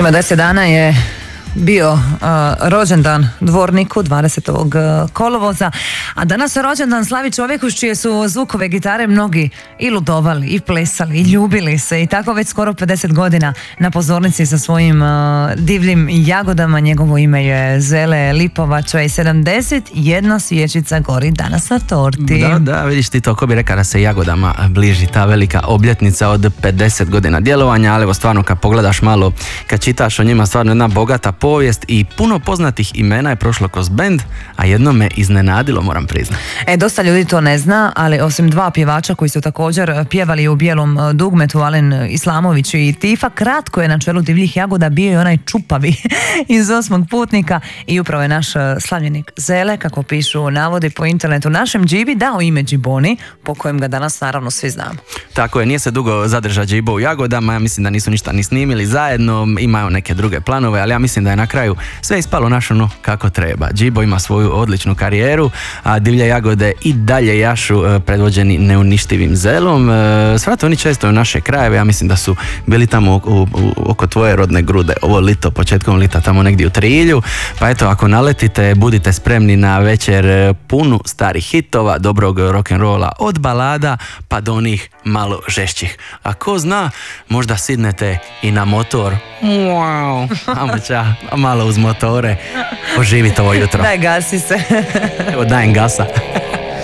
Ima 10 dana je bio rođendan Dvorniku 20. kolovoza, a danas je rođendan slavi čovjeku s čije su zvukove gitare mnogi i ludovali, i plesali, i ljubili se, i tako već skoro 50 godina na pozornici sa svojim divljim jagodama. Njegovo ime je Zele Lipovača i 71 svijećica gori danas na torti. Da, vidiš ti to, ko bi rekao da se jagodama bliži ta velika obljetnica od 50 godina djelovanja, ali evo stvarno kad pogledaš malo, kad čitaš o njima, stvarno jedna bogata povijest i puno poznatih imena je prošlo kroz bend, a jedno me iznenadilo, moram priznati. Dosta ljudi to ne zna, ali osim dva pjevača koji su također pjevali u Bijelom dugmetu, Alen Islamović i Tifa, kratko je na čelu Divljih jagoda bio i onaj čupavi iz Osmog putnika i upravo je naš slavljenik Zele, kako pišu navodi po internetu, našem Džibi dao ime Džiboni, po kojem ga danas naravno svi znamo. Tako je, nije se dugo zadržao Džibo u jagodama, ja mislim da nisu ništa ni snimili zajedno, imaju neke druge planove, ali ja mislim da je na kraju sve ispalo našo kako treba. Džibo ima svoju odličnu karijeru, a Divlje jagode i dalje jašu predvođeni neuništivim Zelom. Svrate oni često u naše krajeve, ja mislim da su bili tamo oko tvoje rodne Grude ovo lito, početkom lita, tamo negdje u Trilju, pa eto, ako naletite, budite spremni na večer punu starih hitova, dobrog rock'n'rolla, od balada pa do onih malo žešćih. A ko zna, možda sidnete i na motor. Wow, malo uz motore. Oživite ovo jutro. Daj, gasi se. Evo, dajem gasa.